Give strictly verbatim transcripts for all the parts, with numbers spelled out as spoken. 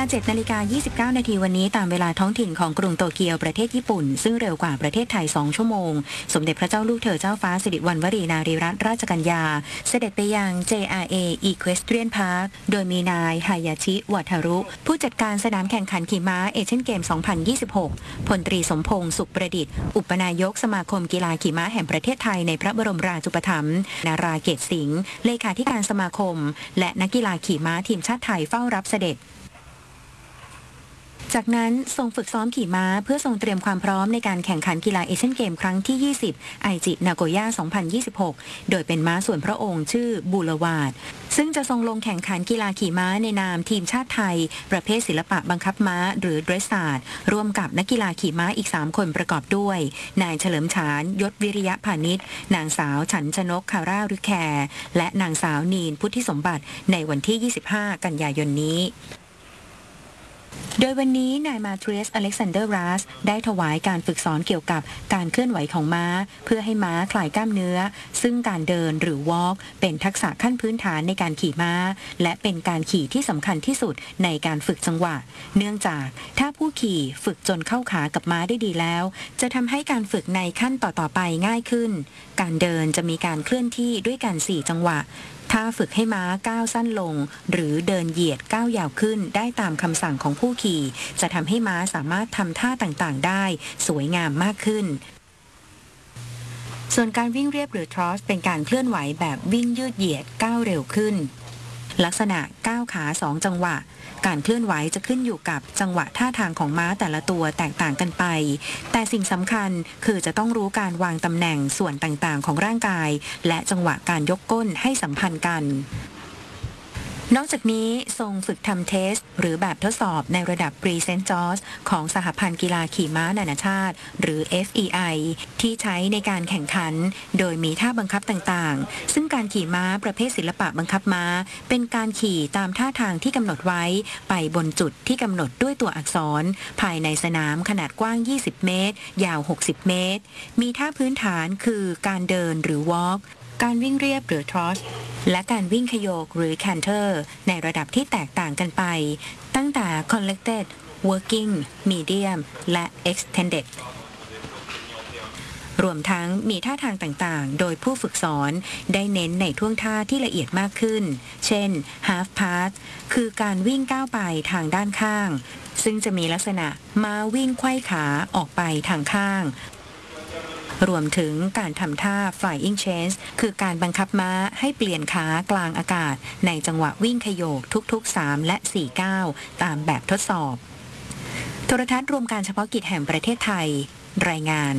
เจ็ดนาฬิกายี่สิบเก้านาทีวันนี้ตามเวลาท้องถิ่นของกรุงโตเกียวประเทศญี่ปุ่นซึ่งเร็วกว่าประเทศไทยสองชั่วโมงสมเด็จพระเจ้าลูกเธอเจ้าฟ้าสิริวัณวรีนารีรัตนราชกัญญาเสด็จไปยัง เจ อาร์ เอ Equestrian Park โดยมีนายฮายาชิวัทารุผู้จัดการสนามแข่งขันขี่ม้าเอเชียนเกม สองพันยี่สิบหก พลตรีสมพงษ์สุขประดิษฐ์อุปนายกสมาคมกีฬาขี่ม้าแห่งประเทศไทยในพระบรมราชูปถัมภ์นาราเกตสิงห์เลขาธิการสมาคมและนักกีฬาขี่ม้าทีมชาติไทยเฝ้ารับเสด็จจากนั้นทรงฝึกซ้อมขี่ม้าเพื่อทรงเตรียมความพร้อมในการแข่งขันกีฬาเอเชียนเกมครั้งที่ยี่สิบไอจินาโกย่าสองพันยี่สิบหกโดยเป็นม้าส่วนพระองค์ชื่อบูลวาดซึ่งจะทรงลงแข่งขันกีฬาขี่ม้าในนามทีมชาติไทยประเภทศิลปะบังคับม้าหรือเดรสซาร์ดร่วมกับนักกีฬาขี่ม้าอีกสามคนประกอบด้วยนายเฉลิมฉานยศวิริยะพานิชนางสาวฉันชนกคาร่าฤแคร์และนางสาวนีนพุทธิสมบัติในวันที่ยี่สิบห้ากันยายนนี้โดยวันนี้นายมาเทรียสอเล็กซานเดอร์รัสได้ถวายการฝึกสอนเกี่ยวกับการเคลื่อนไหวของม้าเพื่อให้ม้าคลายกล้ามเนื้อซึ่งการเดินหรือ walk เป็นทักษะขั้นพื้นฐานในการขี่ม้าและเป็นการขี่ที่สำคัญที่สุดในการฝึกจังหวะเนื่องจากถ้าผู้ขี่ฝึกจนเข้าขากับม้าได้ดีแล้วจะทำให้การฝึกในขั้นต่อๆไปง่ายขึ้นการเดินจะมีการเคลื่อนที่ด้วยกันสี่จังหวะถ้าฝึกให้ม้าก้าวสั้นลงหรือเดินเหยียดก้าวยาวขึ้นได้ตามคำสั่งของผู้ขี่จะทำให้ม้าสามารถทำท่าต่างๆได้สวยงามมากขึ้นส่วนการวิ่งเรียบหรือทรอสเป็นการเคลื่อนไหวแบบวิ่งยืดเหยียดก้าวเร็วขึ้นลักษณะก้าวขาสองจังหวะการเคลื่อนไหวจะขึ้นอยู่กับจังหวะท่าทางของม้าแต่ละตัวแตกต่างกันไปแต่สิ่งสำคัญคือจะต้องรู้การวางตำแหน่งส่วนต่างๆของร่างกายและจังหวะการยกก้นให้สัมพันธ์กันนอกจากนี้ทรงฝึกทำเทสหรือแบบทดสอบในระดับ Pre Saint George ของสหพันธ์กีฬาขี่ม้านานาชาติหรือ เอฟ อี ไอ ที่ใช้ในการแข่งขันโดยมีท่าบังคับต่างๆซึ่งการขี่ม้าประเภทศิลปะบังคับม้าเป็นการขี่ตามท่าทางที่กำหนดไว้ไปบนจุดที่กำหนดด้วยตัวอักษรภายในสนามขนาดกว้างยี่สิบเมตรยาวหกสิบเมตรมีท่าพื้นฐานคือการเดินหรือ walkการวิ่งเรียบหรือ trot และการวิ่งขยโยกหรือ canter ในระดับที่แตกต่างกันไปตั้งแต่ collected working medium และ extended รวมทั้งมีท่าทางต่างๆโดยผู้ฝึกสอนได้เน้นในท่วงท่าที่ละเอียดมากขึ้นเช่น half pass คือการวิ่งก้าวไปทางด้านข้างซึ่งจะมีลักษณะม้าวิ่งไขว้ขาออกไปทางข้างรวมถึงการทำท่า flying change คือการบังคับม้าให้เปลี่ยนขากลางอากาศในจังหวะวิ่งขยโยกทุกๆสามและสี่ก้าวตามแบบทดสอบโทรทัศน์รวมการเฉพาะกิจแห่งประเทศไทยรายงาน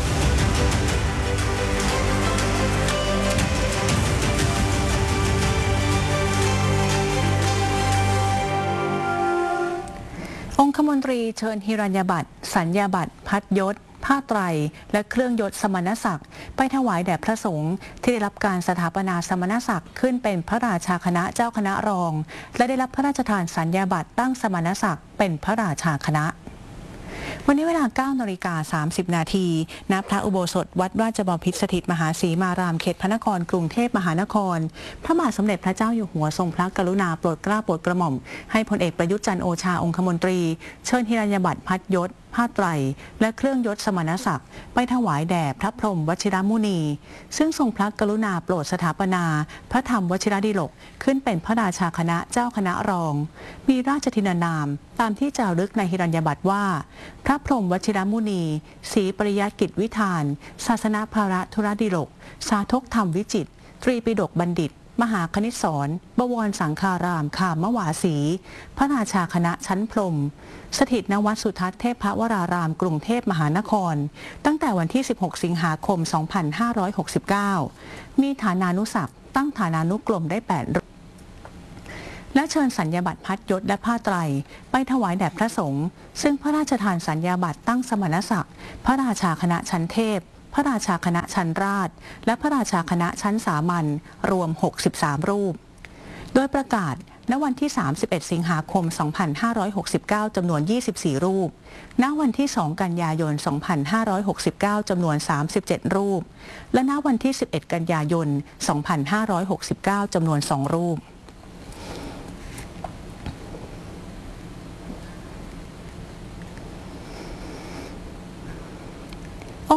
องคมนตรีเชิญหิรัญญบัตรสัญญาบัตรพัดยศผ้าไตรและเครื่องยศสมณศักดิ์ไปถวายแด่พระสงฆ์ที่ได้รับการสถาปนาสมณศักดิ์ขึ้นเป็นพระราชาคณะเจ้าคณะรองและได้รับพระราชทานสัญญาบัตรตั้งสมณศักดิ์เป็นพระราชาคณะวันนี้เวลา เก้านาฬิกาสามสิบนาทีณพระอุโบสถวัดราชบพิตรสถิตมหาศรีมารามเขตพระนครกรุงเทพมหานครพระบาทสมเด็จพระเจ้าอยู่หัวทรงพระกรุณาโปรดเกล้าโปรดกระหม่อมให้พลเอกประยุทธ์จันทร์โอชาองคมนตรีเชิญหิรัญญบัตรพัดยศผ้าไตรและเครื่องยศสมณศักดิ์ไปถวายแด่พระพรหมวชิรมุนีซึ่งทรงพระกรุณาโปรดสถาปนาพระธรรมวชิรดิลกขึ้นเป็นพระราชาคณะเจ้าคณะรองมีราชทินานามตามที่จารึกในหิรัญญบัตรว่าพระพรหมวชิรมุนีศรีปริยัติกิจวิธานศาสนาภาระธุรดิลกสาธกธรรมวิจิตรตรีปิฎกบัณฑิตมหาคณิตศรบวรสังฆารามขามวาสีพระราชาคณะชั้นพรหมสถิตณวัดสุทัศน์เทพวรารามกรุงเทพมหานครตั้งแต่วันที่สิบหกสิงหาคมสองพันห้าร้อยหกสิบเก้ามีฐานานุศักดิ์ตั้งฐานานุกรมได้แปดและเชิญสัญญาบัตรพัดยศและผ้าไตรไปถวายแด่พระสงฆ์ซึ่งพระราชทานสัญญาบัตรตั้งสมณศักดิ์พระราชาคณะชั้นเทพพระราชาคณะชั้นราชและพระราชาคณะชั้นสามัญรวมหกสิบสามรูปโดยประกาศณวันที่สามสิบเอ็ดสิงหาคมสองพันห้าร้อยหกสิบเก้าจำนวนยี่สิบสี่รูปณวันที่สองกันยายนสองพันห้าร้อยหกสิบเก้าจำนวนสามสิบเจ็ดรูปและณวันที่สิบเอ็ดกันยายนสองพันห้าร้อยหกสิบเก้าจำนวนสองรูป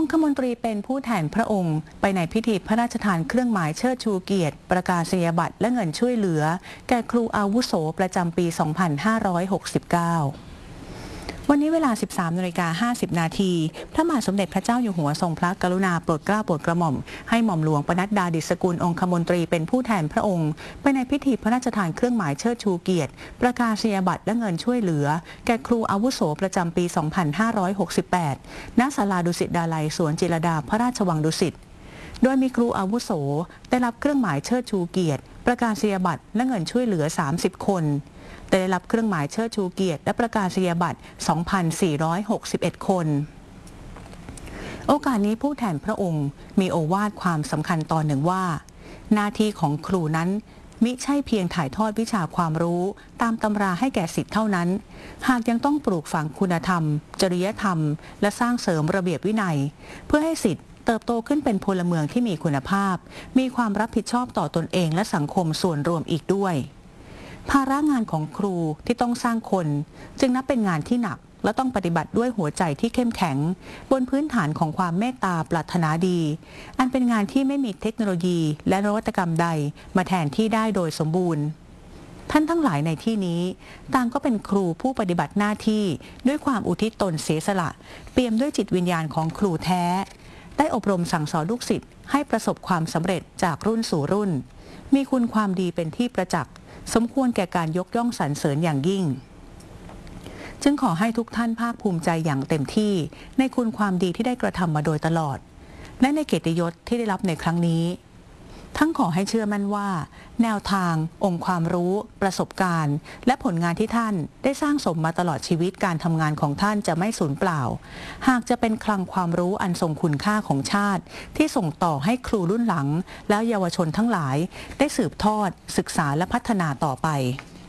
คมนตรีเป็นผู้แทนพระองค์ไปในพิธีพระราชทานเครื่องหมายเชิดชูเกียรติประกาศนียบัตรและเงินช่วยเหลือแก่ครูอาวุโสประจำปี สองพันห้าร้อยหกสิบเก้า วันนี้เวลา สิบสามนาฬิกาห้าสิบ นาทีพระมหาสมเด็จพระเจ้าอยู่หัวทรงพระกรุณาโปรดเกล้าโปรดกระหม่อมให้หม่อมหลวงปนัดดาดิษฐกุลองคมนตรีเป็นผู้แทนพระองค์ไปในพิธีพระราชทานเครื่องหมายเชิดชูเกียรติประกาศนียบัตรและเงินช่วยเหลือแก่ครูอาวุโสประจำปี สองพันห้าร้อยหกสิบแปด ณ ศาลาดุสิตดาลัยสวนจิรดาพระราชวังดุสิตโดยมีครูอาวุโสได้รับเครื่องหมายเชิดชูเกียรติประกาศนียบัตรและเงินช่วยเหลือสามสิบคนได้รับเครื่องหมายเชิดชูเกียรติและประกาศนียบัตร สองพันสี่ร้อยหกสิบเอ็ด คนโอกาสนี้ผู้แทนพระองค์มีโอวาทความสำคัญตอนหนึ่งว่าหน้าที่ของครูนั้นมิใช่เพียงถ่ายทอดวิชาความรู้ตามตำราให้แก่ศิษย์เท่านั้นหากยังต้องปลูกฝังคุณธรรมจริยธรรมและสร้างเสริมระเบียบวินัยเพื่อให้ศิษย์เติบโตขึ้นเป็นพลเมืองที่มีคุณภาพมีความรับผิดชอบต่อตนเองและสังคมส่วนรวมอีกด้วยภาระงานของครูที่ต้องสร้างคนจึงนับเป็นงานที่หนักและต้องปฏิบัติด้วยหัวใจที่เข้มแข็งบนพื้นฐานของความเมตตาปรารถนาดีอันเป็นงานที่ไม่มีเทคโนโลยีและนวัตกรรมใดมาแทนที่ได้โดยสมบูรณ์ท่านทั้งหลายในที่นี้ต่างก็เป็นครูผู้ปฏิบัติหน้าที่ด้วยความอุทิศตนเสียสละเปี่ยมด้วยจิตวิญญาณของครูแท้ได้อบรมสั่งสอนลูกศิษย์ให้ประสบความสำเร็จจากรุ่นสู่รุ่นมีคุณความดีเป็นที่ประจักษ์สมควรแก่การยกย่องสรรเสริญอย่างยิ่งจึงขอให้ทุกท่านภาคภูมิใจอย่างเต็มที่ในคุณความดีที่ได้กระทำมาโดยตลอดและในเกียรติยศที่ได้รับในครั้งนี้ทั้งขอให้เชื่อมั่นว่าแนวทางองค์ความรู้ประสบการณ์และผลงานที่ท่านได้สร้างสมมาตลอดชีวิตการทำงานของท่านจะไม่สูญเปล่าหากจะเป็นคลังความรู้อันทรงคุณค่าของชาติที่ส่งต่อให้ครูรุ่นหลังและเยาวชนทั้งหลายได้สืบทอดศึกษาและพัฒนาต่อไป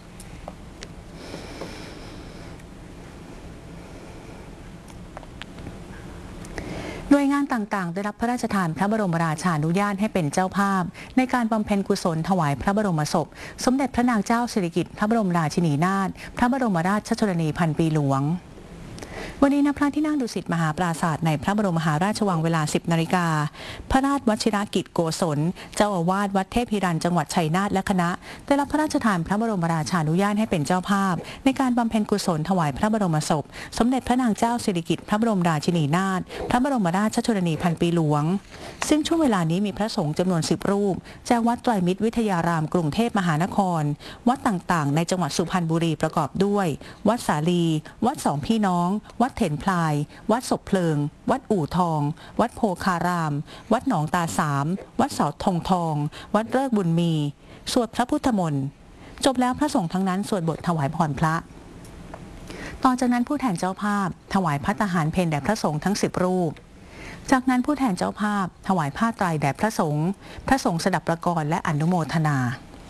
หน่วยงานต่างๆได้รับพระราชทานพระบรมราชานุญาตให้เป็นเจ้าภาพในการบำเพ็ญกุศลถวายพระบรมศพสมเด็จพระนางเจ้าสิริกิติ์พระบรมราชินีนาถพระบรมราชชนนีพันปีหลวงวันนี้ณพระที่นั่งดุสิตมหาปราสาทในพระบรมมหาราชวังเวลา สิบ นาฬิกาพระราชวชิรกิจโกศลเจ้าอาวาสวัดเทพฮิรัญจังหวัดชัยนาทและคณะได้รับพระราชทานพระบรมราชานุญาตให้เป็นเจ้าภาพในการบำเพ็ญกุศลถวายพระบรมศพสมเด็จพระนางเจ้าสิริกิติ์พระบรมราชินีนาถพระบรมราชชนนีพันปีหลวงซึ่งช่วงเวลานี้มีพระสงฆ์จำนวนสิบรูปจากวัดไตรมิตรวิทยารามกรุงเทพมหานครวัดต่างๆในจังหวัดสุพรรณบุรีประกอบด้วยวัดสาลีวัดสองพี่น้องวัดเถนพลายวัดศพเพลิงวัดอู่ทองวัดโพคารามวัดหนองตาสามวัดเสาธงทองวัดเลิกบุญมีสวดพระพุทธมนต์จบแล้วพระสงฆ์ทั้งนั้นสวดบทถวายพรพระต่อจากนั้นผู้แทนเจ้าภาพถวายภัตตาหารเพลแด่พระสงฆ์ทั้งสิบรูปจากนั้นผู้แทนเจ้าภาพถวายผ้าไตรแด่พระสงฆ์พระสงฆ์สดับประกรและอนุโมทนา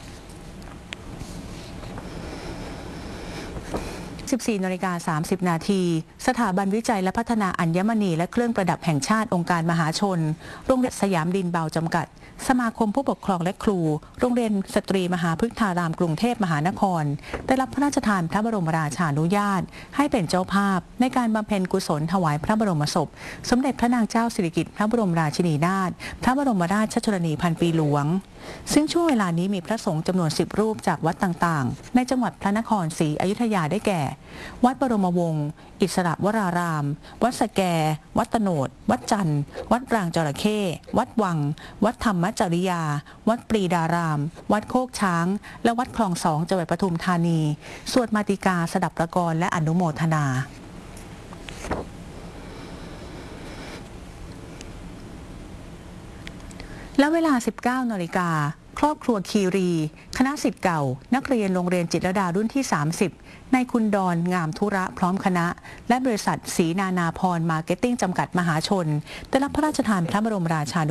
สิบสี่นาฬิกาสามสิบ นาทีสถาบันวิจัยและพัฒนาอัญมณีและเครื่องประดับแห่งชาติองค์การมหาชนโรงเรียนสยามดินเบาจำกัดสมาคมผู้ปกครองและครูโรงเรียนสตรีมหาพฤกษารามกรุงเทพมหานครได้รับพระราชทานพระบรมราชานุญาตให้เป็นเจ้าภาพในการบำเพ็ญกุศลถวายพระบรมศพสมเด็จพระนางเจ้าสิริกิติ์พระบรมราชินีนาถพระบรมราชชนนีพันปีหลวงซึ่งช่วงเวลานี้มีพระสงฆ์จำนวนสิบรูปจากวัดต่างๆในจังหวัดพระนครศรีอยุธยาได้แก่วัดบรมวงศ์อิสระวรารามวัดสแกวัดตโนดวัดจันทร์วัดรางจระเข้วัดวังวัดธรรมจริยาวัดปรีดารามวัดโคกช้างและวัดคลองสองจังหวัดปทุมธานีสวดมาติกาสดับประกรและอนุโมทนาและเวลา สิบเก้า นาฬิกาครอบครัวคีรีคณะศิษย์เก่านักเรียนโรงเรียนจิตรลดารุ่นที่สามสิบในคุณดอนงามธุระพร้อมคณะและบริษัทศรีนานาพรมาร์เก็ตติ้งจำกัดมหาชนได้รับพระราชทานพระบรมราชา